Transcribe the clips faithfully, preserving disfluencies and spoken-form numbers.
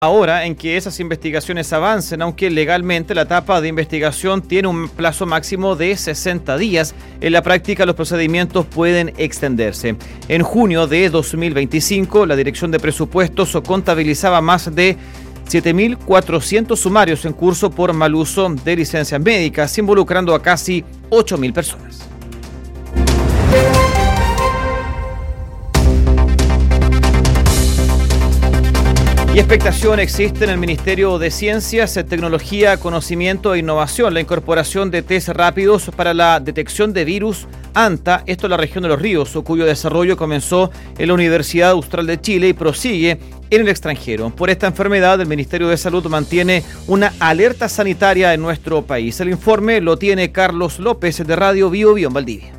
Ahora en que esas investigaciones avancen, aunque legalmente la etapa de investigación tiene un plazo máximo de sesenta días, en la práctica los procedimientos pueden extenderse. En junio de dos mil veinticinco, la Dirección de Presupuestos contabilizaba más de siete mil cuatrocientos sumarios en curso por mal uso de licencias médicas, involucrando a casi ocho mil personas. Y expectación existe en el Ministerio de Ciencias, Tecnología, Conocimiento e Innovación, la incorporación de test rápidos para la detección de virus ANTA, esto en la región de Los Ríos, cuyo desarrollo comenzó en la Universidad Austral de Chile y prosigue en el extranjero. Por esta enfermedad, el Ministerio de Salud mantiene una alerta sanitaria en nuestro país. El informe lo tiene Carlos López de Radio Bio Bio en Valdivia.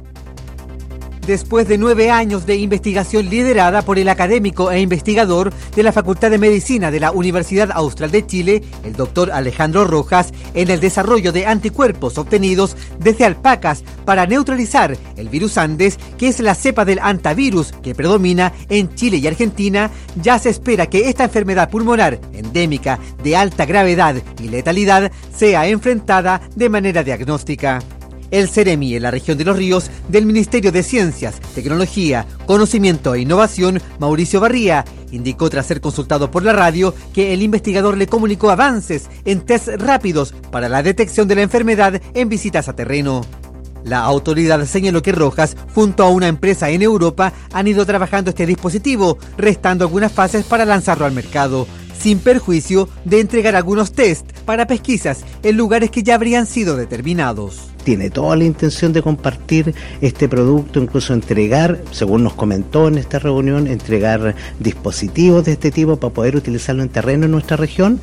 Después de nueve años de investigación liderada por el académico e investigador de la Facultad de Medicina de la Universidad Austral de Chile, el doctor Alejandro Rojas, en el desarrollo de anticuerpos obtenidos desde alpacas para neutralizar el virus Andes, que es la cepa del antivirus que predomina en Chile y Argentina, ya se espera que esta enfermedad pulmonar endémica de alta gravedad y letalidad sea enfrentada de manera diagnóstica. El Ceremi en la región de Los Ríos del Ministerio de Ciencias, Tecnología, Conocimiento e Innovación, Mauricio Barría, indicó tras ser consultado por la radio que el investigador le comunicó avances en test rápidos para la detección de la enfermedad en visitas a terreno. La autoridad señaló que Rojas, junto a una empresa en Europa, han ido trabajando este dispositivo, restando algunas fases para lanzarlo al mercado, sin perjuicio de entregar algunos test para pesquisas en lugares que ya habrían sido determinados. Tiene toda la intención de compartir este producto, incluso entregar, según nos comentó en esta reunión, entregar dispositivos de este tipo para poder utilizarlo en terreno en nuestra región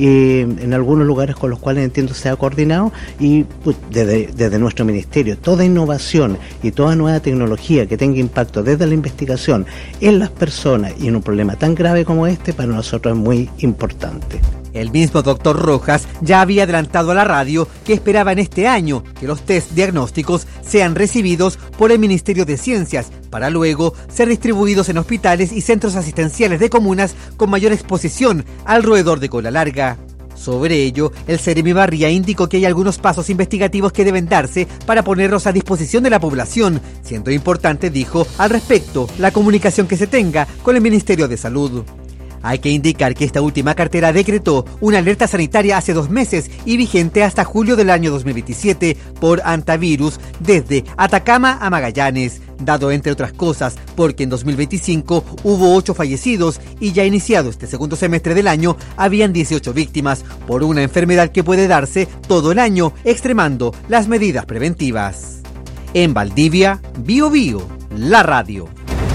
y en algunos lugares con los cuales entiendo se ha coordinado y pues, desde, desde nuestro ministerio, toda innovación y toda nueva tecnología que tenga impacto desde la investigación en las personas y en un problema tan grave como este, para nosotros es muy importante. El mismo doctor Rojas ya había adelantado a la radio que esperaba en este año que los test diagnósticos sean recibidos por el Ministerio de Ciencias para luego ser distribuidos en hospitales y centros asistenciales de comunas con mayor exposición al roedor de cola larga. Sobre ello, el Ceremi Barría indicó que hay algunos pasos investigativos que deben darse para ponerlos a disposición de la población, siendo importante, dijo, al respecto, la comunicación que se tenga con el Ministerio de Salud. Hay que indicar que esta última cartera decretó una alerta sanitaria hace dos meses y vigente hasta julio del año dos mil veintisiete por antivirus desde Atacama a Magallanes, dado entre otras cosas porque en dos mil veinticinco hubo ocho fallecidos y ya iniciado este segundo semestre del año habían dieciocho víctimas por una enfermedad que puede darse todo el año, extremando las medidas preventivas. En Valdivia, Bio Bio, la radio.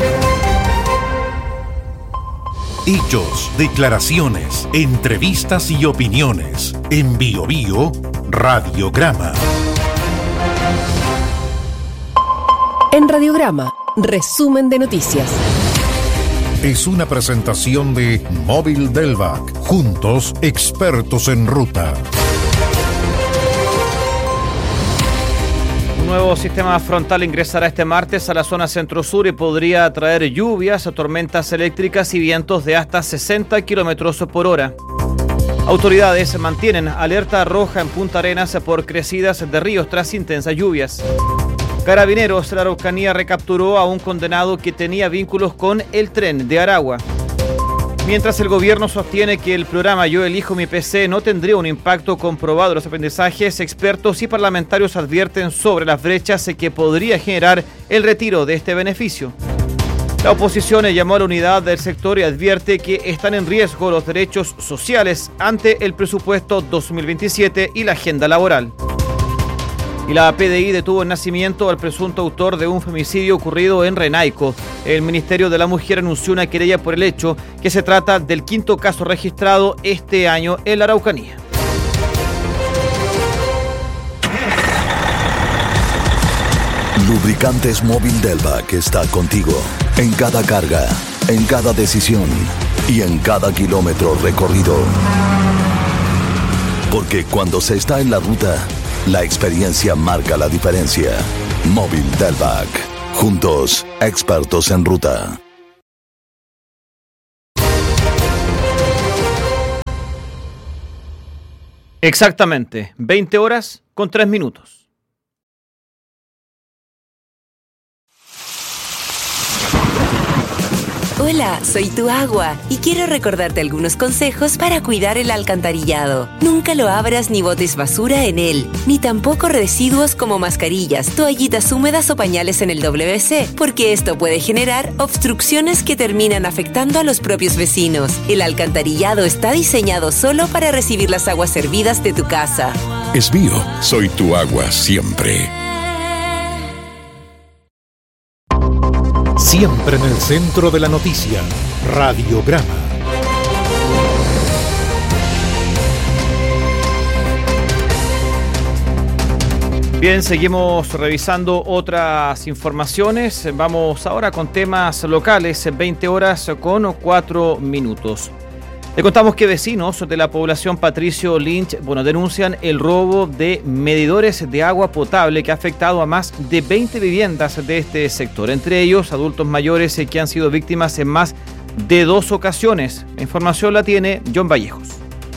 Hechos, declaraciones, entrevistas y opiniones. En Bio Bio, Radiograma. En Radiograma, resumen de noticias. Es una presentación de Móvil Delvac. Juntos, expertos en ruta. Un nuevo sistema frontal ingresará este martes a la zona centro-sur y podría traer lluvias, tormentas eléctricas y vientos de hasta sesenta kilómetros por hora. Autoridades mantienen alerta roja en Punta Arenas por crecidas de ríos tras intensas lluvias. Carabineros de la Araucanía recapturó a un condenado que tenía vínculos con el tren de Aragua. Mientras el gobierno sostiene que el programa Yo Elijo Mi P C no tendría un impacto comprobado en los aprendizajes, expertos y parlamentarios advierten sobre las brechas que podría generar el retiro de este beneficio. La oposición llamó a la unidad del sector y advierte que están en riesgo los derechos sociales ante el presupuesto dos mil veintisiete y la agenda laboral. Y la P D I detuvo en Nacimiento al presunto autor de un femicidio ocurrido en Renaico. El Ministerio de la Mujer anunció una querella por el hecho, que se trata del quinto caso registrado este año en la Araucanía. Lubricantes Móvil Delvac está contigo en cada carga, en cada decisión y en cada kilómetro recorrido. Porque cuando se está en la ruta, la experiencia marca la diferencia. Móvil Delvac. Juntos, expertos en ruta. Exactamente, veinte horas con tres minutos. Hola, soy tu agua y quiero recordarte algunos consejos para cuidar el alcantarillado. Nunca lo abras ni botes basura en él, ni tampoco residuos como mascarillas, toallitas húmedas o pañales en el doble ve ce, porque esto puede generar obstrucciones que terminan afectando a los propios vecinos. El alcantarillado está diseñado solo para recibir las aguas hervidas de tu casa. Esbío, soy tu agua siempre. Siempre en el centro de la noticia, Radiograma. Bien, seguimos revisando otras informaciones. Vamos ahora con temas locales, veinte horas con cuatro minutos. Le contamos que vecinos de la población Patricio Lynch, bueno, denuncian el robo de medidores de agua potable que ha afectado a más de veinte viviendas de este sector, entre ellos adultos mayores que han sido víctimas en más de dos ocasiones. La información la tiene John Vallejos.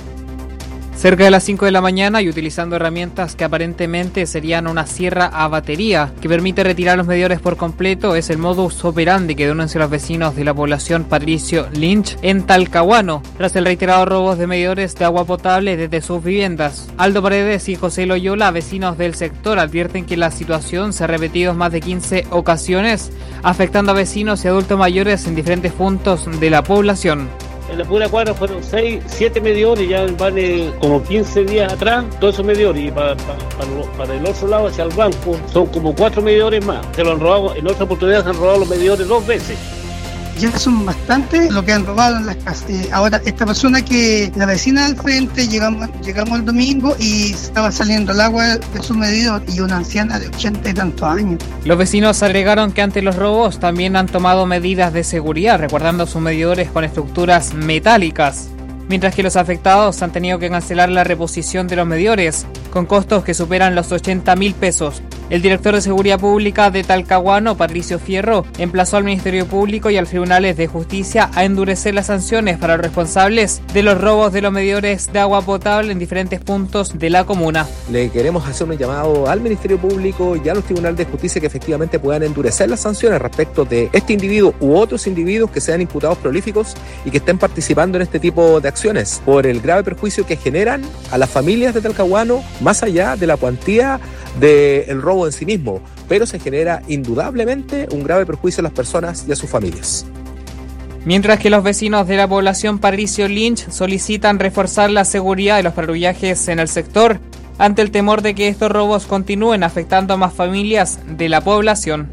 Cerca de las cinco de la mañana y utilizando herramientas que aparentemente serían una sierra a batería que permite retirar los medidores por completo, es el modus operandi que denuncian los vecinos de la población Patricio Lynch en Talcahuano, tras el reiterado robo de medidores de agua potable desde sus viviendas. Aldo Paredes y José Loyola, vecinos del sector, advierten que la situación se ha repetido en más de quince ocasiones, afectando a vecinos y adultos mayores en diferentes puntos de la población. En la pura cuadra fueron seis, siete medidores, ya van eh, como quince días atrás, todos esos medidores, y para, para, para, para el otro lado, hacia el banco, son como cuatro medidores más. Se lo han robado, en otra oportunidad se han robado los medidores dos veces. Ya son bastantes lo que han robado en las casas. Eh, ahora, esta persona que, la vecina del frente, llegamos, llegamos el domingo y estaba saliendo el agua de su medidor, y una anciana de ochenta y tantos años. Los vecinos agregaron que ante los robos también han tomado medidas de seguridad, resguardando sus medidores con estructuras metálicas, mientras que los afectados han tenido que cancelar la reposición de los medidores, con costos que superan los ochenta mil pesos. El director de Seguridad Pública de Talcahuano, Patricio Fierro, emplazó al Ministerio Público y a los tribunales de justicia a endurecer las sanciones para los responsables de los robos de los medidores de agua potable en diferentes puntos de la comuna. Le queremos hacer un llamado al Ministerio Público y a los tribunales de justicia que efectivamente puedan endurecer las sanciones respecto de este individuo u otros individuos que sean imputados prolíficos y que estén participando en este tipo de acciones por el grave perjuicio que generan a las familias de Talcahuano, más allá de la cuantía del robo en sí mismo, pero se genera indudablemente un grave perjuicio a las personas y a sus familias. Mientras que los vecinos de la población Patricio Lynch solicitan reforzar la seguridad de los patrullajes en el sector ante el temor de que estos robos continúen afectando a más familias de la población.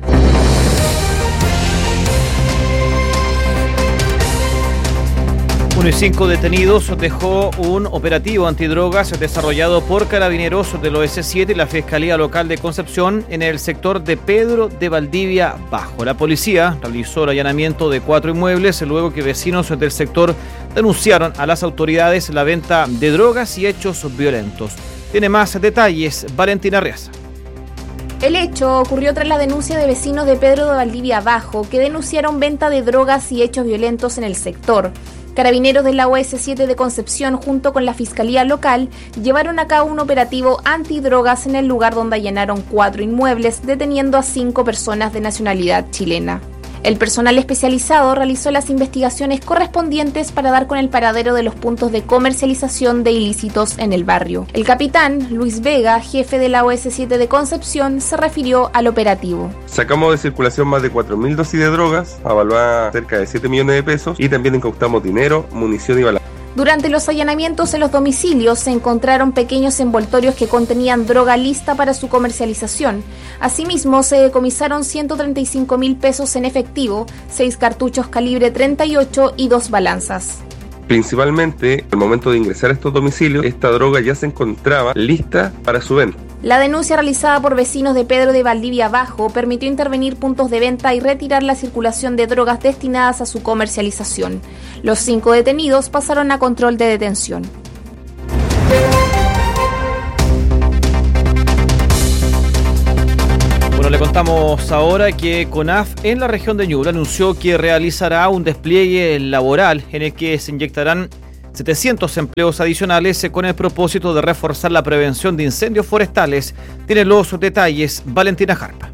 Uno y cinco detenidos dejó un operativo antidrogas desarrollado por carabineros del O S siete y la Fiscalía Local de Concepción en el sector de Pedro de Valdivia Bajo. La policía realizó el allanamiento de cuatro inmuebles luego que vecinos del sector denunciaron a las autoridades la venta de drogas y hechos violentos. Tiene más detalles Valentina Reaza. El hecho ocurrió tras la denuncia de vecinos de Pedro de Valdivia Bajo que denunciaron venta de drogas y hechos violentos en el sector. Carabineros de la O S siete de Concepción junto con la Fiscalía Local llevaron a cabo un operativo antidrogas en el lugar donde allanaron cuatro inmuebles deteniendo a cinco personas de nacionalidad chilena. El personal especializado realizó las investigaciones correspondientes para dar con el paradero de los puntos de comercialización de ilícitos en el barrio. El capitán Luis Vega, jefe de la O S siete de Concepción, se refirió al operativo. Sacamos de circulación más de cuatro mil dosis de drogas, avaluadas cerca de siete millones de pesos, y también incautamos dinero, munición y balas. Durante los allanamientos en los domicilios se encontraron pequeños envoltorios que contenían droga lista para su comercialización. Asimismo, se decomisaron ciento treinta y cinco mil pesos en efectivo, seis cartuchos calibre treinta y ocho y dos balanzas. Principalmente, al momento de ingresar a estos domicilios, esta droga ya se encontraba lista para su venta. La denuncia realizada por vecinos de Pedro de Valdivia Bajo permitió intervenir puntos de venta y retirar la circulación de drogas destinadas a su comercialización. Los cinco detenidos pasaron a control de detención. Bueno, le contamos ahora que CONAF en la región de Ñuble anunció que realizará un despliegue laboral en el que se inyectarán setecientos empleos adicionales con el propósito de reforzar la prevención de incendios forestales. Tiene los detalles Valentina Jarpa.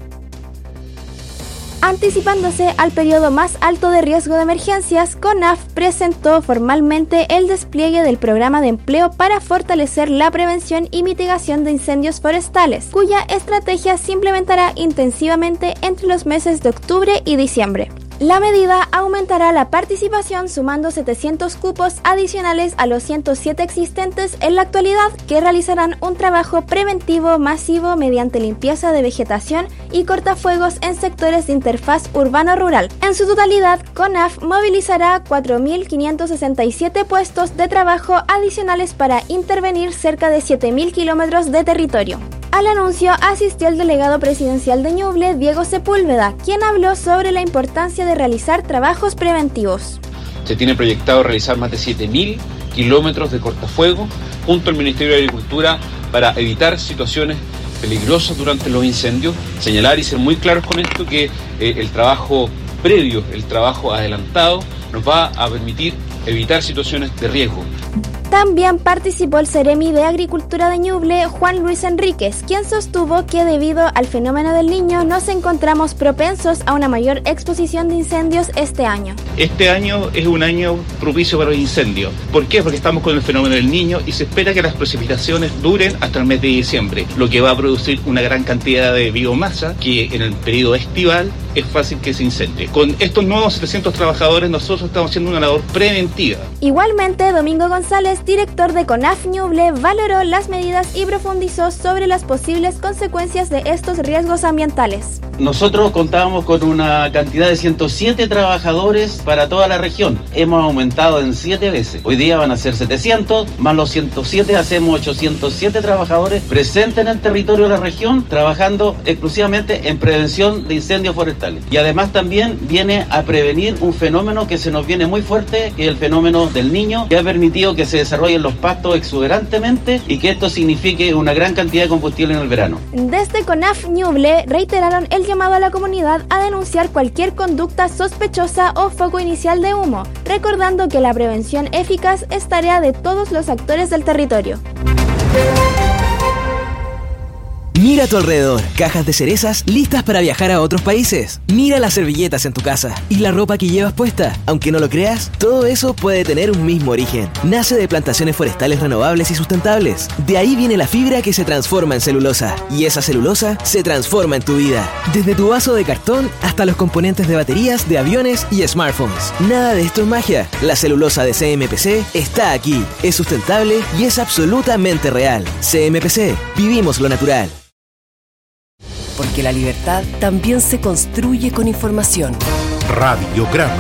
Anticipándose al periodo más alto de riesgo de emergencias, CONAF presentó formalmente el despliegue del programa de empleo para fortalecer la prevención y mitigación de incendios forestales, cuya estrategia se implementará intensivamente entre los meses de octubre y diciembre. La medida aumentará la participación sumando setecientos cupos adicionales a los ciento siete existentes en la actualidad, que realizarán un trabajo preventivo masivo mediante limpieza de vegetación y cortafuegos en sectores de interfaz urbano-rural. En su totalidad, CONAF movilizará cuatro mil quinientos sesenta y siete puestos de trabajo adicionales para intervenir cerca de siete mil kilómetros de territorio. Al anuncio asistió el delegado presidencial de Ñuble, Diego Sepúlveda, quien habló sobre la importancia de realizar trabajos preventivos. Se tiene proyectado realizar más de siete mil kilómetros de cortafuego junto al Ministerio de Agricultura para evitar situaciones peligrosas durante los incendios. Señalar y ser muy claros con esto que eh, el trabajo previo, el trabajo adelantado, nos va a permitir evitar situaciones de riesgo. También participó el Seremi de Agricultura de Ñuble, Juan Luis Enríquez, quien sostuvo que debido al fenómeno del Niño nos encontramos propensos a una mayor exposición de incendios este año. Este año es un año propicio para los incendios. ¿Por qué? Porque estamos con el fenómeno del Niño y se espera que las precipitaciones duren hasta el mes de diciembre, lo que va a producir una gran cantidad de biomasa que en el periodo estival es fácil que se incendie. Con estos nuevos setecientos trabajadores nosotros estamos haciendo una labor preventiva. Igualmente, Domingo González, director de CONAF Ñuble, valoró las medidas y profundizó sobre las posibles consecuencias de estos riesgos ambientales. Nosotros contábamos con una cantidad de ciento siete trabajadores para toda la región. Hemos aumentado en siete veces. Hoy día van a ser setecientos, más los ciento siete, hacemos ochocientos siete trabajadores presentes en el territorio de la región, trabajando exclusivamente en prevención de incendios forestales. Y además también viene a prevenir un fenómeno que se nos viene muy fuerte, que es el fenómeno del Niño, que ha permitido que se desarrollen los pastos exuberantemente y que esto signifique una gran cantidad de combustible en el verano. Desde CONAF Ñuble reiteraron el llamado a la comunidad a denunciar cualquier conducta sospechosa o foco inicial de humo, recordando que la prevención eficaz es tarea de todos los actores del territorio. Mira a tu alrededor, cajas de cerezas listas para viajar a otros países. Mira las servilletas en tu casa y la ropa que llevas puesta. Aunque no lo creas, todo eso puede tener un mismo origen. Nace de plantaciones forestales renovables y sustentables. De ahí viene la fibra que se transforma en celulosa. Y esa celulosa se transforma en tu vida. Desde tu vaso de cartón hasta los componentes de baterías, de aviones y smartphones. Nada de esto es magia. La celulosa de C M P C está aquí. Es sustentable y es absolutamente real. C M P C. Vivimos lo natural. Porque la libertad también se construye con información. Radiograma.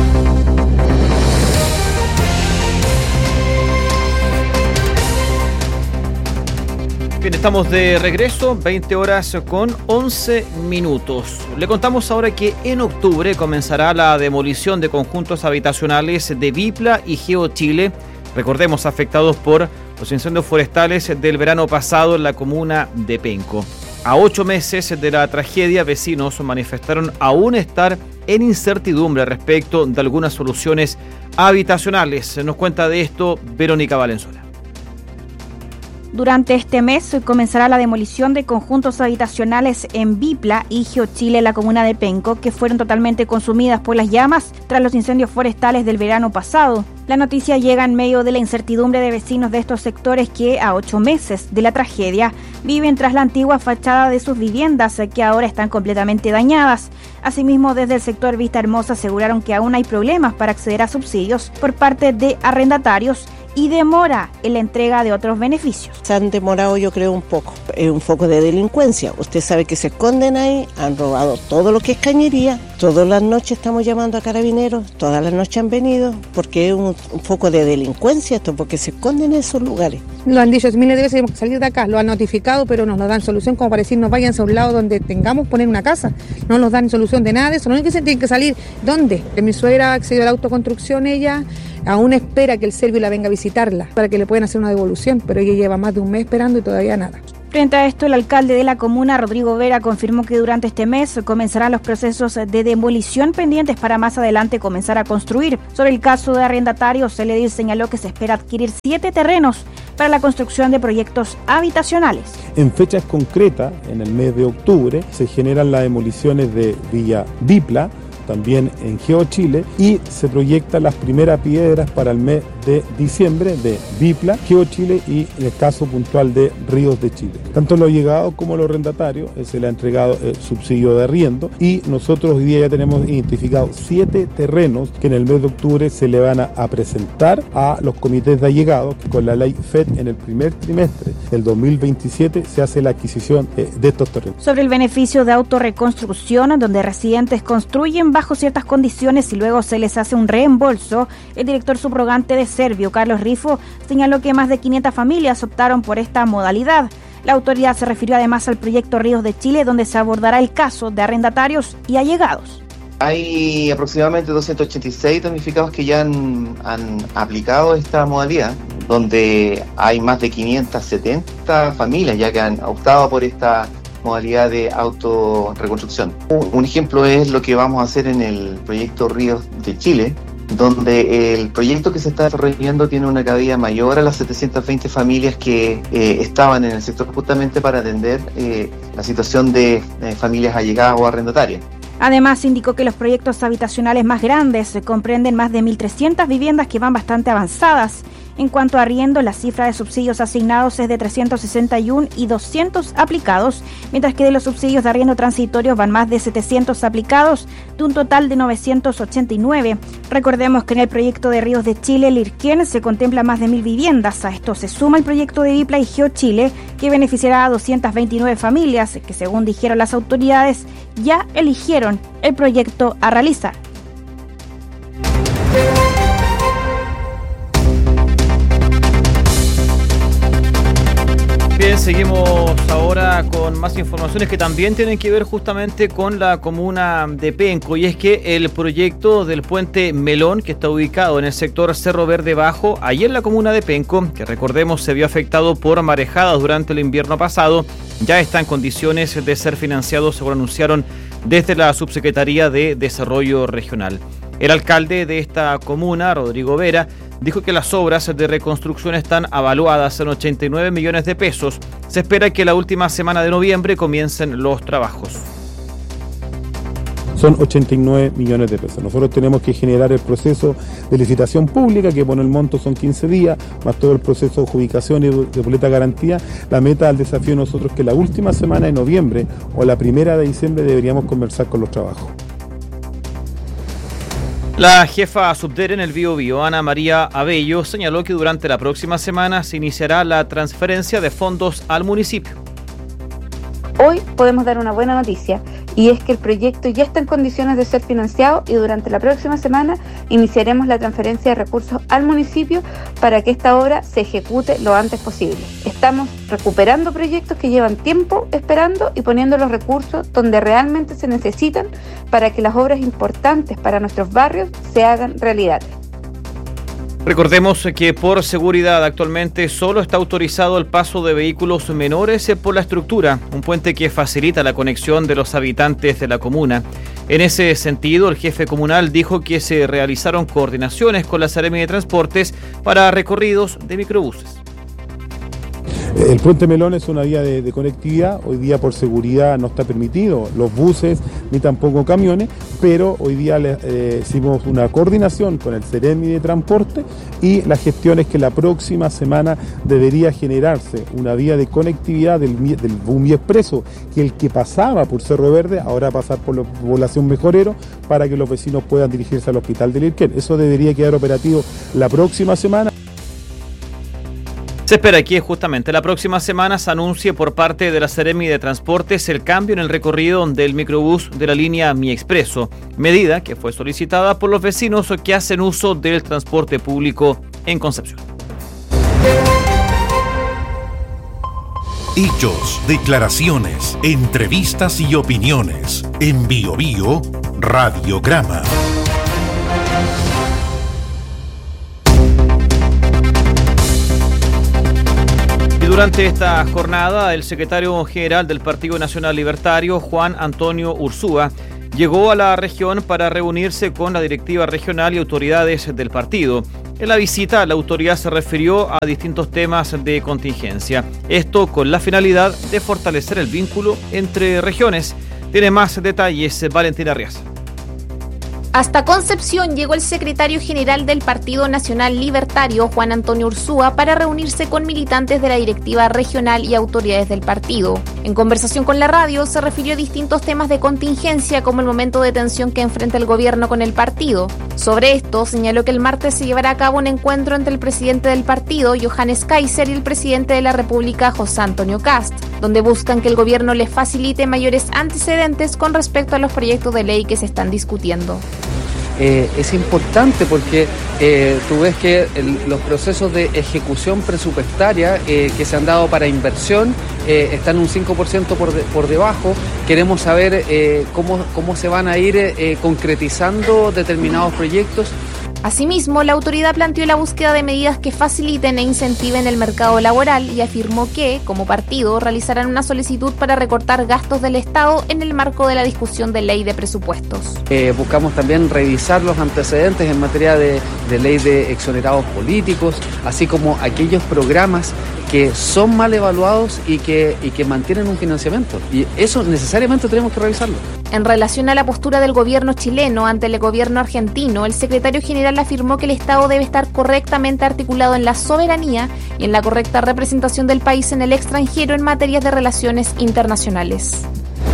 Bien, estamos de regreso, veinte horas con once minutos. Le contamos ahora que en octubre comenzará la demolición de conjuntos habitacionales de Bipla y GeoChile, recordemos, afectados por los incendios forestales del verano pasado en la comuna de Penco. A ocho meses de la tragedia, vecinos manifestaron aún estar en incertidumbre respecto de algunas soluciones habitacionales. Nos cuenta de esto Verónica Valenzuela. Durante este mes comenzará la demolición de conjuntos habitacionales en Bipla y GeoChile, en la comuna de Penco, que fueron totalmente consumidas por las llamas tras los incendios forestales del verano pasado. La noticia llega en medio de la incertidumbre de vecinos de estos sectores que, a ocho meses de la tragedia, viven tras la antigua fachada de sus viviendas, que ahora están completamente dañadas. Asimismo, desde el sector Vista Hermosa aseguraron que aún hay problemas para acceder a subsidios por parte de arrendatarios y demora en la entrega de otros beneficios. Se han demorado, yo creo, un poco. Es un foco de delincuencia. Usted sabe que se esconden ahí, han robado todo lo que es cañería. Todas las noches estamos llamando a carabineros, todas las noches han venido, porque es un, un foco de delincuencia esto, porque se esconden en esos lugares. Lo han dicho miles de veces, tenemos que salir de acá, lo han notificado, pero no nos dan solución, como para decirnos váyanse a un lado donde tengamos poner una casa. No nos dan solución de nada de eso, lo único que se tienen que salir, ¿dónde? Que mi suegra accedió a la autoconstrucción, ella aún espera que el Servio la venga a visitarla para que le puedan hacer una devolución, pero ella lleva más de un mes esperando y todavía nada. Frente a esto, el alcalde de la comuna, Rodrigo Vera, confirmó que durante este mes comenzarán los procesos de demolición pendientes para más adelante comenzar a construir. Sobre el caso de arrendatarios, el edil señaló que se espera adquirir siete terrenos para la construcción de proyectos habitacionales. En fechas concretas, en el mes de octubre, se generan las demoliciones de Villa Bipla, también en GeoChile, y se proyectan las primeras piedras para el mes de diciembre de Bipla, GeoChile y en el caso puntual de Ríos de Chile. Tanto los allegados como los arrendatarios eh, se le ha entregado el subsidio de arriendo y nosotros hoy día ya tenemos identificados siete terrenos que en el mes de octubre se le van a, a presentar a los comités de allegados, que con la ley F E D en el primer trimestre del dos mil veintisiete se hace la adquisición eh, de estos terrenos. Sobre el beneficio de autorreconstrucción, donde residentes construyen bajo ciertas condiciones y luego se les hace un reembolso, el director subrogante de Servio, Carlos Rifo, señaló que más de quinientas familias optaron por esta modalidad. La autoridad se refirió además al proyecto Ríos de Chile, donde se abordará el caso de arrendatarios y allegados. Hay aproximadamente doscientos ochenta y seis damnificados que ya han, han aplicado esta modalidad, donde hay más de quinientas setenta familias ya que han optado por esta modalidad de autorreconstrucción. Un ejemplo es lo que vamos a hacer en el proyecto Ríos de Chile, donde el proyecto que se está desarrollando tiene una cabida mayor a las setecientas veinte familias que eh, estaban en el sector justamente para atender eh, la situación de eh, familias allegadas o arrendatarias. Además, indicó que los proyectos habitacionales más grandes comprenden más de mil trescientas viviendas que van bastante avanzadas. En cuanto a arriendo, la cifra de subsidios asignados es de trescientos sesenta y uno y doscientos aplicados, mientras que de los subsidios de arriendo transitorios van más de setecientos aplicados, de un total de novecientos ochenta y nueve. Recordemos que en el proyecto de Ríos de Chile, Lirquén, se contempla más de mil viviendas. A esto se suma el proyecto de Bipla y GeoChile, que beneficiará a doscientas veintinueve familias, que según dijeron las autoridades, ya eligieron el proyecto a realizar. Bien, seguimos ahora con más informaciones que también tienen que ver justamente con la comuna de Penco, y es que el proyecto del puente Melón, que está ubicado en el sector Cerro Verde Bajo, ahí en la comuna de Penco, que recordemos se vio afectado por marejadas durante el invierno pasado, ya está en condiciones de ser financiado, según anunciaron desde la Subsecretaría de Desarrollo Regional. El alcalde de esta comuna, Rodrigo Vera, dijo que las obras de reconstrucción están avaluadas en ochenta y nueve millones de pesos. Se espera que la última semana de noviembre comiencen los trabajos. Son ochenta y nueve millones de pesos. Nosotros tenemos que generar el proceso de licitación pública, que por el monto son quince días, más todo el proceso de adjudicación y de boleta garantía. La meta del desafío de nosotros es que la última semana de noviembre o la primera de diciembre deberíamos conversar con los trabajos. La jefa subdere en el Biobío, Ana María Abello, señaló que durante la próxima semana se iniciará la transferencia de fondos al municipio. Hoy podemos dar una buena noticia, y es que el proyecto ya está en condiciones de ser financiado y durante la próxima semana iniciaremos la transferencia de recursos al municipio para que esta obra se ejecute lo antes posible. Estamos recuperando proyectos que llevan tiempo esperando y poniendo los recursos donde realmente se necesitan para que las obras importantes para nuestros barrios se hagan realidad. Recordemos que por seguridad actualmente solo está autorizado el paso de vehículos menores por la estructura, un puente que facilita la conexión de los habitantes de la comuna. En ese sentido, el jefe comunal dijo que se realizaron coordinaciones con la Seremi de Transportes para recorridos de microbuses. El puente Melón es una vía de, de conectividad. Hoy día por seguridad no está permitido los buses ni tampoco camiones, pero hoy día le, eh, hicimos una coordinación con el Seremi de Transporte y la gestión es que la próxima semana debería generarse una vía de conectividad del, del Bumbi Expreso, que el que pasaba por Cerro Verde ahora va a pasar por la población Mejorero para que los vecinos puedan dirigirse al hospital de Lirquén. Eso debería quedar operativo la próxima semana. Se espera que justamente la próxima semana se anuncie por parte de la Seremi de Transportes el cambio en el recorrido del microbús de la línea Mi Expreso, medida que fue solicitada por los vecinos que hacen uso del transporte público en Concepción. Hechos, declaraciones, entrevistas y opiniones. En Biobío, Radiograma. durante esta jornada, el secretario general del Partido Nacional Libertario, Juan Antonio Ursúa, llegó a la región para reunirse con la directiva regional y autoridades del partido. En la visita, la autoridad se refirió a distintos temas de contingencia. Esto con la finalidad de fortalecer el vínculo entre regiones. Tiene más detalles Valentina Riaza. Hasta Concepción llegó el secretario general del Partido Nacional Libertario, Juan Antonio Ursúa, para reunirse con militantes de la directiva regional y autoridades del partido. En conversación con la radio, se refirió a distintos temas de contingencia, como el momento de tensión que enfrenta el gobierno con el partido. Sobre esto, señaló que el martes se llevará a cabo un encuentro entre el presidente del partido, Johannes Kaiser, y el presidente de la República, José Antonio Kast, donde buscan que el gobierno les facilite mayores antecedentes con respecto a los proyectos de ley que se están discutiendo. Eh, es importante porque eh, tú ves que el, los procesos de ejecución presupuestaria eh, que se han dado para inversión eh, están un cinco por ciento por, de, por debajo. Queremos saber eh, cómo, cómo se van a ir eh, concretizando determinados proyectos. Asimismo, la autoridad planteó la búsqueda de medidas que faciliten e incentiven el mercado laboral y afirmó que, como partido, realizarán una solicitud para recortar gastos del Estado en el marco de la discusión de ley de presupuestos. Eh, buscamos también revisar los antecedentes en materia de, de ley de exonerados políticos, así como aquellos programas que son mal evaluados y que, y que mantienen un financiamiento. Y eso necesariamente tenemos que revisarlo. En relación a la postura del gobierno chileno ante el gobierno argentino, el secretario general afirmó que el Estado debe estar correctamente articulado en la soberanía y en la correcta representación del país en el extranjero en materias de relaciones internacionales.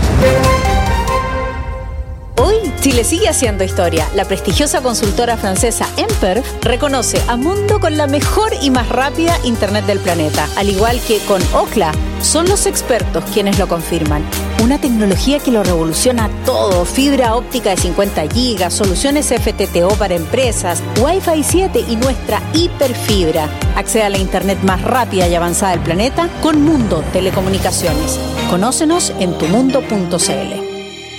Hoy, Chile sigue haciendo historia. La prestigiosa consultora francesa Emperf reconoce a Mundo con la mejor y más rápida Internet del planeta. Al igual que con Ookla, son los expertos quienes lo confirman. Una tecnología que lo revoluciona todo. Fibra óptica de cincuenta gigas, soluciones F T T O para empresas, Wi-Fi siete y nuestra hiperfibra. Accede a la Internet más rápida y avanzada del planeta con Mundo Telecomunicaciones. Conócenos en tumundo punto c l.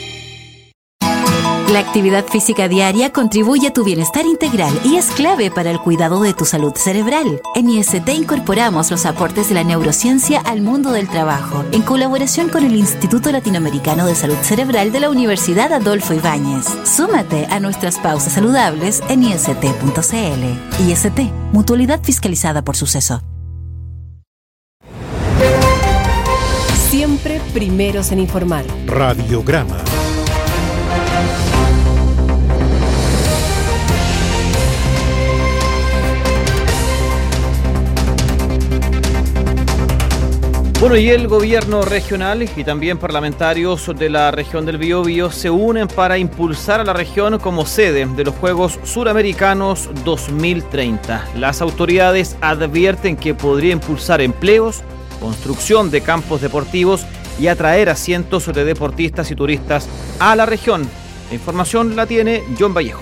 La actividad física diaria contribuye a tu bienestar integral y es clave para el cuidado de tu salud cerebral. En I S T incorporamos los aportes de la neurociencia al mundo del trabajo, en colaboración con el Instituto Latinoamericano de Salud Cerebral de la Universidad Adolfo Ibáñez. Súmate a nuestras pausas saludables en i s t punto c l. I S T, mutualidad fiscalizada por Suceso. Siempre primeros en informar. Radiograma. Bueno, y el gobierno regional y también parlamentarios de la región del Biobío se unen para impulsar a la región como sede de los Juegos Suramericanos dos mil treinta. Las autoridades advierten que podría impulsar empleos, construcción de campos deportivos y atraer a cientos de deportistas y turistas a la región. La información la tiene John Vallejos.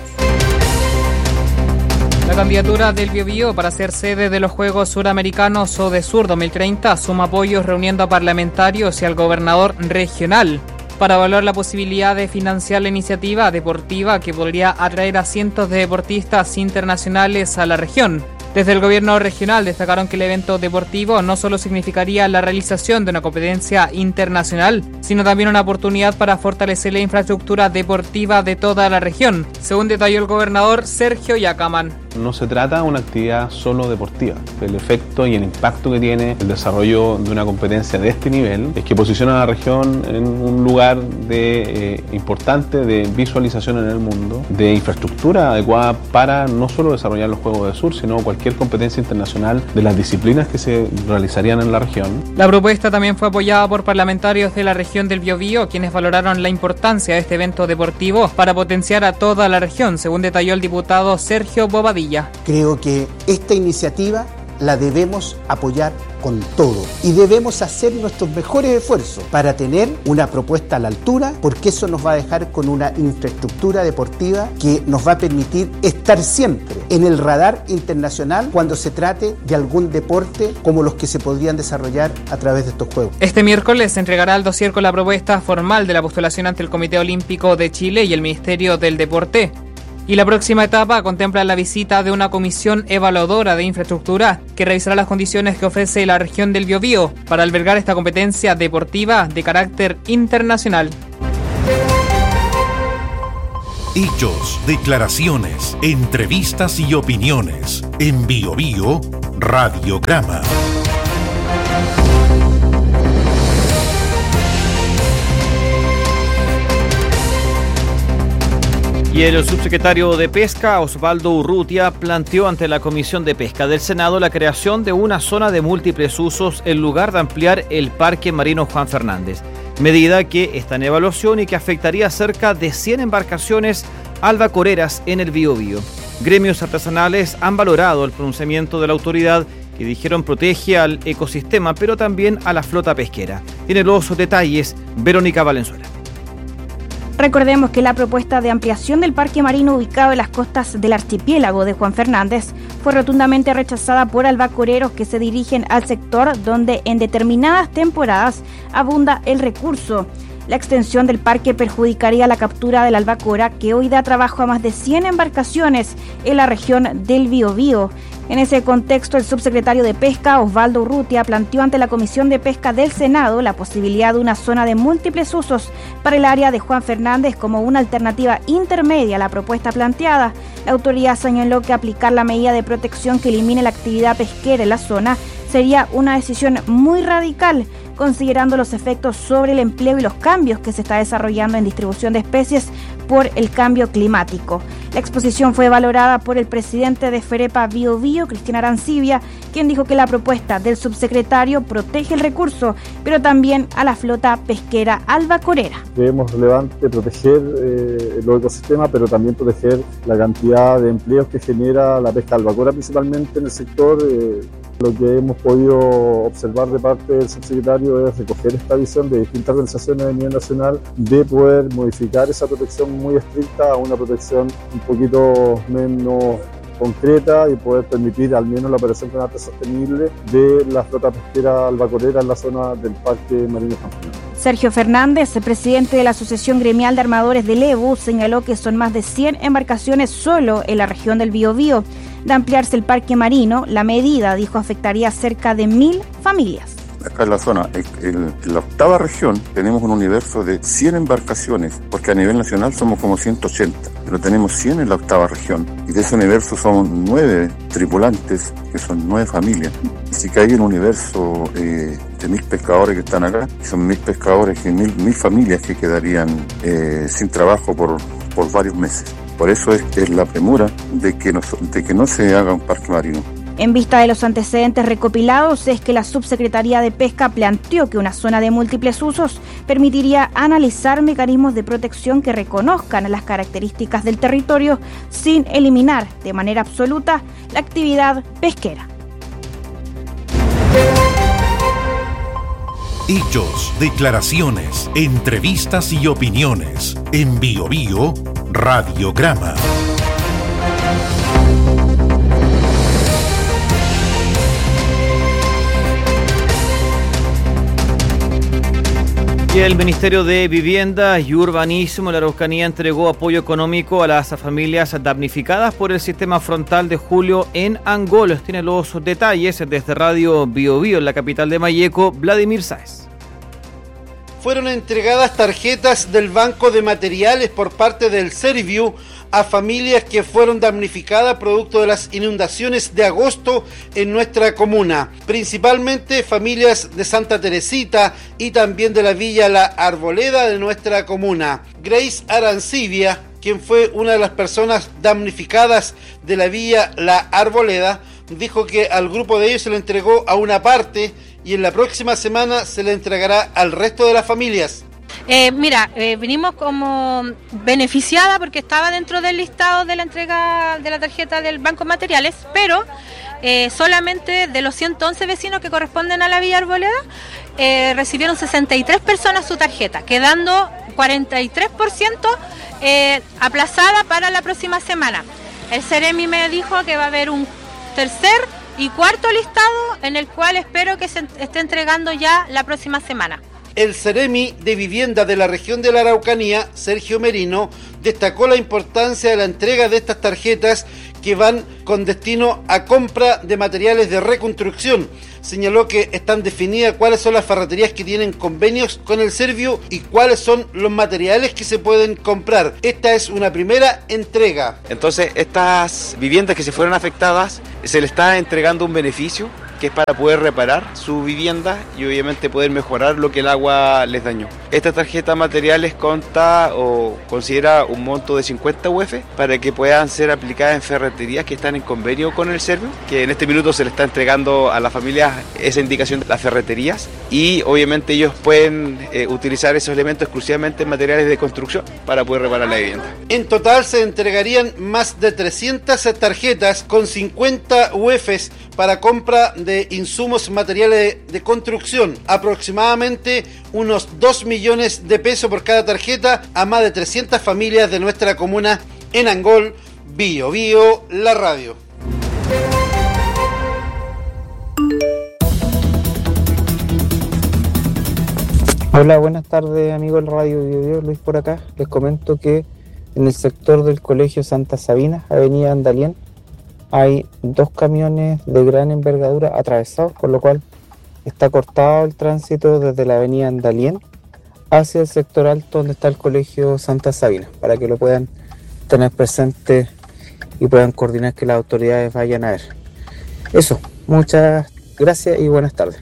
La candidatura del Biobío para ser sede de los Juegos Suramericanos ODESUR dos mil treinta suma apoyos reuniendo a parlamentarios y al gobernador regional para evaluar la posibilidad de financiar la iniciativa deportiva que podría atraer a cientos de deportistas internacionales a la región. Desde el gobierno regional destacaron que el evento deportivo no solo significaría la realización de una competencia internacional, sino también una oportunidad para fortalecer la infraestructura deportiva de toda la región, según detalló el gobernador Sergio Yacamán. No se trata de una actividad solo deportiva. El efecto y el impacto que tiene el desarrollo de una competencia de este nivel es que posiciona a la región en un lugar de, eh, importante de visualización en el mundo, de infraestructura adecuada para no solo desarrollar los Juegos del Sur, sino cualquier competencia internacional de las disciplinas que se realizarían en la región. La propuesta también fue apoyada por parlamentarios de la región del Biobío, quienes valoraron la importancia de este evento deportivo para potenciar a toda la región, según detalló el diputado Sergio Bobadilla. Creo que esta iniciativa la debemos apoyar con todo y debemos hacer nuestros mejores esfuerzos para tener una propuesta a la altura, porque eso nos va a dejar con una infraestructura deportiva que nos va a permitir estar siempre en el radar internacional cuando se trate de algún deporte como los que se podrían desarrollar a través de estos Juegos. Este miércoles se entregará al dossier con la propuesta formal de la postulación ante el Comité Olímpico de Chile y el Ministerio del Deporte. Y la próxima etapa contempla la visita de una comisión evaluadora de infraestructura que revisará las condiciones que ofrece la región del Biobío para albergar esta competencia deportiva de carácter internacional. Hechos, declaraciones, entrevistas y opiniones. En Biobío, Radiograma. Y el subsecretario de Pesca, Osvaldo Urrutia, planteó ante la Comisión de Pesca del Senado la creación de una zona de múltiples usos en lugar de ampliar el Parque Marino Juan Fernández, medida que está en evaluación y que afectaría a cerca de cien embarcaciones albacoreras en el Biobío. Gremios artesanales han valorado el pronunciamiento de la autoridad, que dijeron protege al ecosistema, pero también a la flota pesquera. Tiene los detalles Verónica Valenzuela. Recordemos que la propuesta de ampliación del parque marino ubicado en las costas del archipiélago de Juan Fernández fue rotundamente rechazada por albacoreros que se dirigen al sector donde en determinadas temporadas abunda el recurso. La extensión del parque perjudicaría la captura de la albacora, que hoy da trabajo a más de cien embarcaciones en la región del Biobío. En ese contexto, el subsecretario de Pesca, Osvaldo Urrutia, planteó ante la Comisión de Pesca del Senado la posibilidad de una zona de múltiples usos para el área de Juan Fernández como una alternativa intermedia a la propuesta planteada. La autoridad señaló que aplicar la medida de protección que elimine la actividad pesquera en la zona sería una decisión muy radical, considerando los efectos sobre el empleo y los cambios que se está desarrollando en distribución de especies por el cambio climático. La exposición fue valorada por el presidente de FEREPA Biobío, Cristian Arancibia, quien dijo que la propuesta del subsecretario protege el recurso, pero también a la flota pesquera albacorera. Creemos relevante proteger eh, los ecosistemas, pero también proteger la cantidad de empleos que genera la pesca albacora, principalmente en el sector. Eh, Lo que hemos podido observar de parte del subsecretario es recoger esta visión de distintas organizaciones a nivel nacional de poder modificar esa protección muy estricta a una protección un poquito menos concreta y poder permitir al menos la operación con arte sostenible de la flota pesquera albacorera en la zona del Parque Marino Juan Fernández. Sergio Fernández, presidente de la Asociación Gremial de Armadores del EBU, señaló que son más de cien embarcaciones solo en la región del Biobío. De ampliarse el parque marino, la medida, dijo, afectaría a cerca de mil familias. Acá en la zona, en, en la octava región, tenemos un universo de cien embarcaciones, porque a nivel nacional somos como ciento ochenta, pero tenemos cien en la octava región. Y de ese universo son nueve tripulantes, que son nueve familias. Así que hay un universo eh, de mil pescadores que están acá, y son mil pescadores y mil, mil familias que quedarían eh, sin trabajo por, por varios meses. Por eso es, es la premura de que, no, de que no se haga un parque marino. En vista de los antecedentes recopilados, es que la Subsecretaría de Pesca planteó que una zona de múltiples usos permitiría analizar mecanismos de protección que reconozcan las características del territorio sin eliminar de manera absoluta la actividad pesquera. Hechos, declaraciones, entrevistas y opiniones. En Biobío, Radiograma. Y el Ministerio de Vivienda y Urbanismo de la Araucanía entregó apoyo económico a las familias damnificadas por el sistema frontal de Julio en Angol. Tiene los detalles desde Radio Biobío en la capital de Malleco, Vladimir Sáez. Fueron entregadas tarjetas del Banco de Materiales por parte del Serviu a familias que fueron damnificadas producto de las inundaciones de agosto en nuestra comuna, principalmente familias de Santa Teresita y también de la Villa La Arboleda de nuestra comuna. Grace Arancibia, quien fue una de las personas damnificadas de la Villa La Arboleda, dijo que al grupo de ellos se le entregó a una parte y en la próxima semana se le entregará al resto de las familias. Eh, mira, eh, vinimos como beneficiada porque estaba dentro del listado de la entrega de la tarjeta del Banco de Materiales, pero eh, solamente de los ciento once vecinos que corresponden a la Villa Arboleda, eh, recibieron sesenta y tres personas su tarjeta, quedando cuarenta y tres por ciento eh, aplazada para la próxima semana. El Ceremi me dijo que va a haber un tercer y cuarto listado en el cual espero que se esté entregando ya la próxima semana. El Ceremi de Vivienda de la región de la Araucanía, Sergio Merino, destacó la importancia de la entrega de estas tarjetas que van con destino a compra de materiales de reconstrucción. Señaló que están definidas cuáles son las ferreterías que tienen convenios con el Serviu y cuáles son los materiales que se pueden comprar. Esta es una primera entrega. Entonces, estas viviendas que se fueron afectadas, se les está entregando un beneficio que es para poder reparar su vivienda y obviamente poder mejorar lo que el agua les dañó. Esta tarjeta materiales consta o considera un monto de cincuenta U F para que puedan ser aplicadas en ferreterías que están en convenio con el Serviu, que en este minuto se le está entregando a las familias esa indicación de las ferreterías y obviamente ellos pueden eh, utilizar esos elementos exclusivamente en materiales de construcción para poder reparar la vivienda. En total se entregarían más de trescientas tarjetas con cincuenta U Fs para compra de insumos materiales de construcción, aproximadamente unos dos millones de pesos por cada tarjeta a más de trescientas familias de nuestra comuna en Angol. Bio Bio, la radio. Hola, buenas tardes amigos del Radio Bio Bio, Luis por acá. Les comento que en el sector del Colegio Santa Sabina, Avenida Andalién, hay dos camiones de gran envergadura atravesados, por lo cual está cortado el tránsito desde la avenida Andalién hacia el sector alto donde está el Colegio Santa Sabina, para que lo puedan tener presente y puedan coordinar que las autoridades vayan a ver. Eso, muchas gracias y buenas tardes.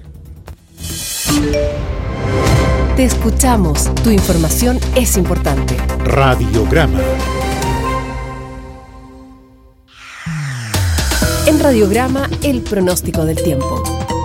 Te escuchamos, tu información es importante. Radiograma. En Radiograma, el pronóstico del tiempo.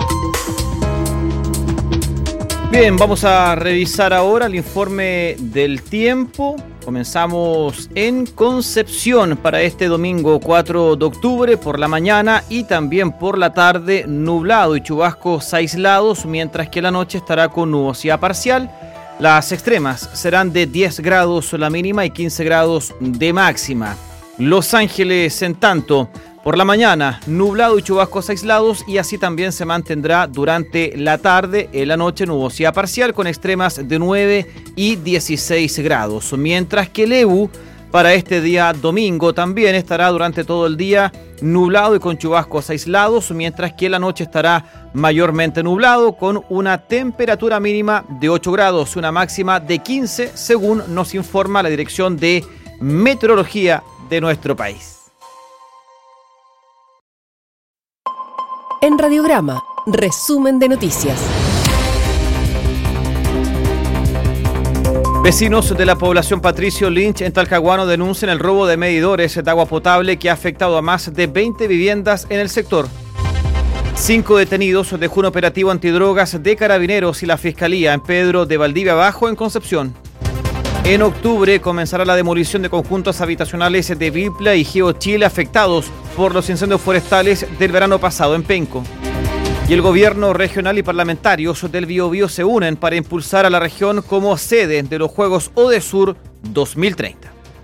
Bien, vamos a revisar ahora el informe del tiempo. Comenzamos en Concepción para este domingo cuatro de octubre por la mañana y también por la tarde nublado y chubascos aislados, mientras que la noche estará con nubosidad parcial. Las extremas serán de diez grados la mínima y quince grados de máxima. Los Ángeles, en tanto, por la mañana, nublado y chubascos aislados y así también se mantendrá durante la tarde. En la noche, nubosidad parcial con extremas de nueve y dieciséis grados. Mientras que Lebu, para este día domingo, también estará durante todo el día nublado y con chubascos aislados, mientras que la noche estará mayormente nublado con una temperatura mínima de ocho grados y una máxima de quince, según nos informa la Dirección de Meteorología de nuestro país. En Radiograma, resumen de noticias. Vecinos de la población Patricio Lynch en Talcahuano denuncian el robo de medidores de agua potable que ha afectado a más de veinte viviendas en el sector. Cinco detenidos dejó un operativo antidrogas de Carabineros y la Fiscalía en Pedro de Valdivia Bajo, en Concepción. En octubre comenzará la demolición de conjuntos habitacionales de Bipla y GeoChile afectados por los incendios forestales del verano pasado en Penco. Y el gobierno regional y parlamentarios del Biobío se unen para impulsar a la región como sede de los Juegos Odesur dos mil treinta.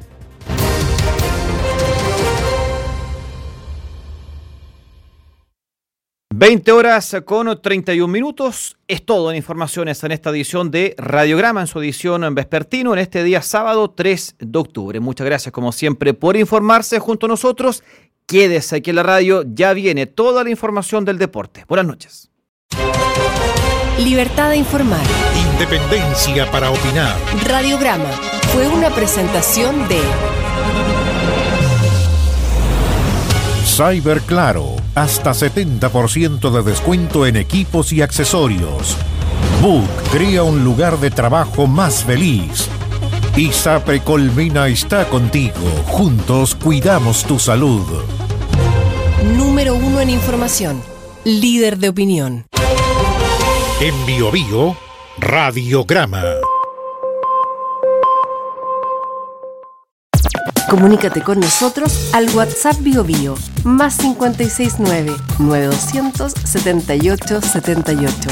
veinte horas con treinta y un minutos. Es todo en informaciones en esta edición de Radiograma, en su edición en vespertino, en este día sábado tres de octubre. Muchas gracias como siempre por informarse junto a nosotros. Quédese aquí en la radio, ya viene toda la información del deporte. Buenas noches. Libertad de informar. Independencia para opinar. Radiograma fue una presentación de Cyber Claro, hasta setenta por ciento de descuento en equipos y accesorios. Book crea un lugar de trabajo más feliz. ISAPRE Colmena está contigo. Juntos cuidamos tu salud. Número uno en información. Líder de opinión. En Bio Bio, Radiograma. Comunícate con nosotros al WhatsApp Bio Bio, más cincuenta y seis nueve, nueve doscientos, setenta y ocho setenta y ocho.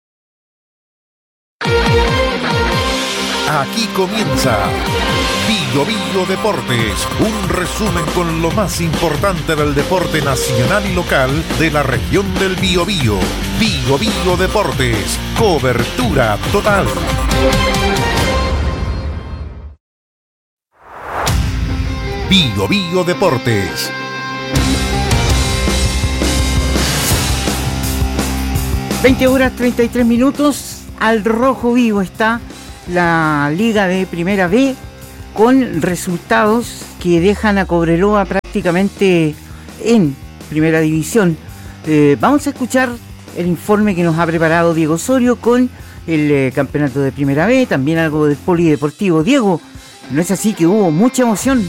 Aquí comienza Bio Bio Bio Deportes, un resumen con lo más importante del deporte nacional y local de la región del Biobío. Bio Bio Deportes, cobertura total. Bio Bio Deportes. veinte horas treinta y tres minutos, al rojo vivo está la Liga de Primera B con resultados que dejan a Cobreloa prácticamente en Primera División. Eh, vamos a escuchar el informe que nos ha preparado Diego Osorio con el eh, campeonato de Primera B, también algo del polideportivo. Diego, ¿no es así que hubo mucha emoción?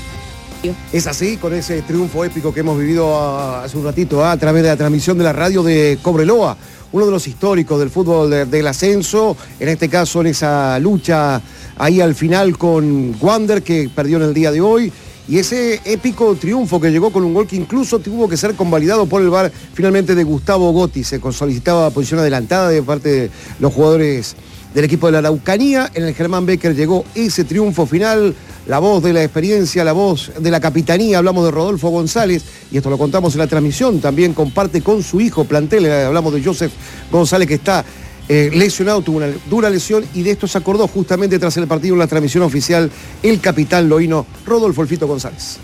Es así, con ese triunfo épico que hemos vivido a, hace un ratito a, a través de la transmisión de la radio de Cobreloa, uno de los históricos del fútbol de, del ascenso, en este caso en esa lucha ahí al final con Wander, que perdió en el día de hoy, y ese épico triunfo que llegó con un gol que incluso tuvo que ser convalidado por el V A R finalmente de Gustavo Gotti. Se solicitaba posición adelantada de parte de los jugadores del equipo de la Araucanía. En el Germán Becker llegó ese triunfo final, la voz de la experiencia, la voz de la capitanía. Hablamos de Rodolfo González, y esto lo contamos en la transmisión, también comparte con su hijo plantel. Hablamos de Joseph González, que está eh, lesionado, tuvo una dura lesión, y de esto se acordó justamente tras el partido en la transmisión oficial el capitán loíno Rodolfo Elfito González.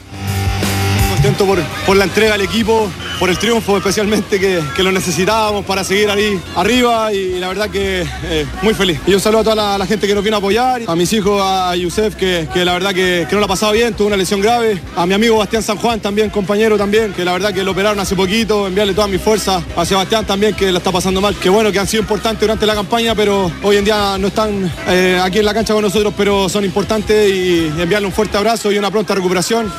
Contento por, por la entrega al equipo, por el triunfo especialmente que, que lo necesitábamos para seguir ahí arriba, y la verdad que eh, muy feliz. Y un saludo a toda la, la gente que nos vino a apoyar, a mis hijos, a Yusef, que, que la verdad que, que no la ha pasado bien, tuvo una lesión grave, a mi amigo Bastián San Juan también, compañero también, que la verdad que lo operaron hace poquito, enviarle toda mi fuerza a Sebastián también, que la está pasando mal, que bueno, que han sido importantes durante la campaña, pero hoy en día no están eh, aquí en la cancha con nosotros, pero son importantes, y enviarle un fuerte abrazo y una pronta recuperación.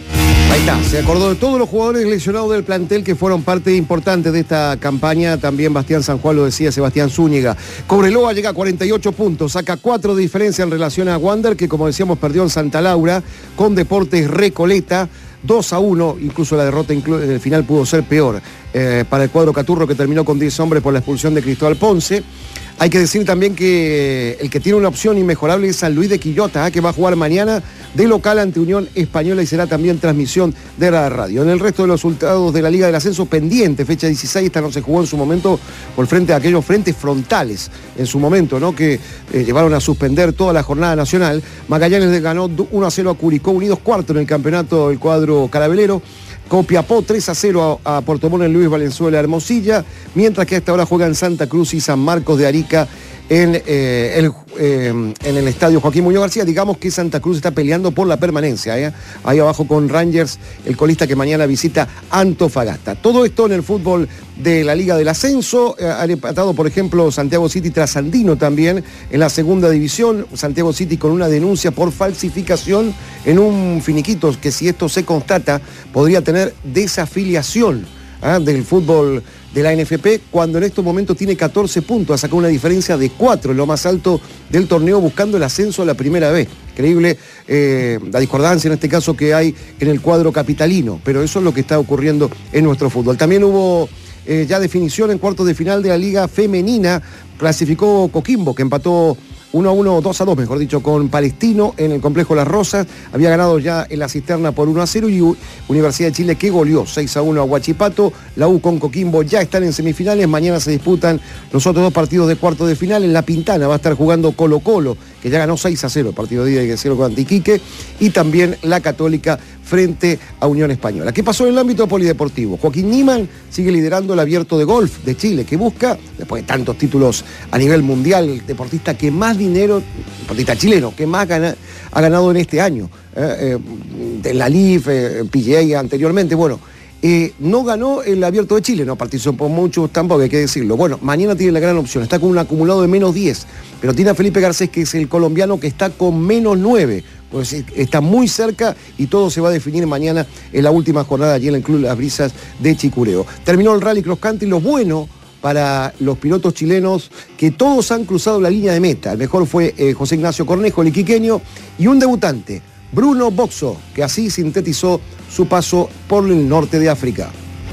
Ahí está, se acordó de todos los jugadores lesionados del plantel que fueron parte importante de esta campaña. También Bastián San Juan, lo decía Sebastián Zúñiga. Cobreloa llega a cuarenta y ocho puntos, saca cuatro de diferencia en relación a Wander, que como decíamos perdió en Santa Laura, con Deportes Recoleta, dos a uno, incluso la derrota en el final pudo ser peor eh, para el cuadro Caturro, que terminó con diez hombres por la expulsión de Cristóbal Ponce. Hay que decir también que el que tiene una opción inmejorable es San Luis de Quillota, ¿eh? que va a jugar mañana de local ante Unión Española, y será también transmisión de la radio. En el resto de los resultados de la Liga del Ascenso pendiente, fecha dieciséis, esta no se jugó en su momento por frente a aquellos frentes frontales, en su momento, ¿no? que eh, llevaron a suspender toda la jornada nacional. Magallanes ganó uno a cero a Curicó Unidos, cuarto en el campeonato del cuadro carabelero. Copiapó tres a cero a, a Puerto Montt en Luis Valenzuela Hermosilla, mientras que a esta hora juegan Santa Cruz y San Marcos de Arica en, eh, el, eh, en el estadio Joaquín Muñoz García. Digamos que Santa Cruz está peleando por la permanencia, ¿eh? ahí abajo con Rangers, el colista que mañana visita Antofagasta. Todo esto en el fútbol de la Liga del Ascenso. Eh, han empatado, por ejemplo, Santiago City Trasandino también en la segunda división. Santiago City con una denuncia por falsificación en un finiquito que, si esto se constata, podría tener desafiliación ¿eh? del fútbol de la N F P, cuando en estos momentos tiene catorce puntos, ha sacado una diferencia de cuatro en lo más alto del torneo, buscando el ascenso a la primera vez. Increíble eh, la discordancia en este caso que hay en el cuadro capitalino, pero eso es lo que está ocurriendo en nuestro fútbol. También hubo eh, ya definición en cuartos de final de la Liga Femenina. Clasificó Coquimbo, que empató uno a uno, dos a dos, mejor dicho, con Palestino en el complejo Las Rosas. Había ganado ya en la Cisterna por uno a cero, y Universidad de Chile, que goleó seis a uno a Huachipato. La U con Coquimbo ya están en semifinales. Mañana se disputan los otros dos partidos de cuarto de final. En La Pintana va a estar jugando Colo Colo, que ya ganó seis a cero el partido de ida y cero con Antiquique, y también la Católica frente a Unión Española. ¿Qué pasó en el ámbito polideportivo? Joaquín Niemann sigue liderando el Abierto de Golf de Chile, que busca, después de tantos títulos a nivel mundial, el deportista que más dinero, deportista chileno, que más gana, ha ganado en este año, eh, eh, en la L I F, eh, P G A anteriormente. Bueno, eh, no ganó el Abierto de Chile, no participó mucho tampoco, hay que decirlo. Bueno, mañana tiene la gran opción, está con un acumulado de menos diez, pero tiene a Felipe Garcés, que es el colombiano, que está con menos nueve. Pues está muy cerca, y todo se va a definir mañana en la última jornada allí en el Club Las Brisas de Chicureo. Terminó el Rally Cross Country. Lo bueno para los pilotos chilenos, que todos han cruzado la línea de meta. El mejor fue eh, José Ignacio Cornejo, el iquiqueño, y un debutante, Bruno Boxo, que así sintetizó su paso por el norte de África.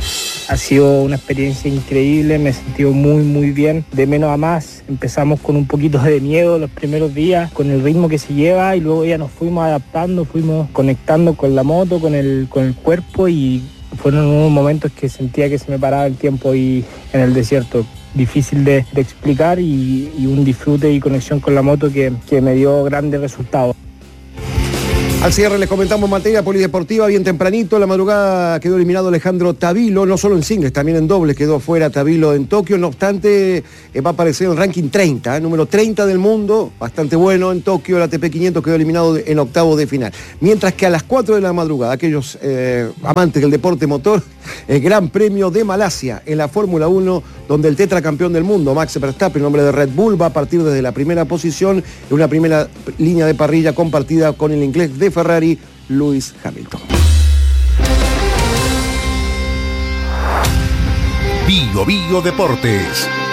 Ha sido una experiencia increíble, me he sentido muy muy bien, de menos a más. Empezamos con un poquito de miedo los primeros días, con el ritmo que se lleva, y luego ya nos fuimos adaptando, fuimos conectando con la moto, con el, con el cuerpo, y fueron unos momentos que sentía que se me paraba el tiempo y en el desierto. Difícil de, de explicar y, y un disfrute y conexión con la moto que, que me dio grandes resultados. Al cierre les comentamos materia polideportiva, bien tempranito, la madrugada quedó eliminado Alejandro Tavilo, no solo en singles, también en dobles quedó fuera Tavilo en Tokio, no obstante eh, va a aparecer en el ranking treinta, eh, número treinta del mundo, bastante bueno en Tokio, el A T P quinientos quedó eliminado en octavo de final. Mientras que a las cuatro de la madrugada, aquellos eh, amantes del deporte motor, el Gran Premio de Malasia en la Fórmula uno, donde el tetracampeón del mundo, Max Verstappen, en nombre de Red Bull, va a partir desde la primera posición en una primera línea de parrilla compartida con el inglés de Ferrari, Lewis Hamilton. Bio Bio Deportes.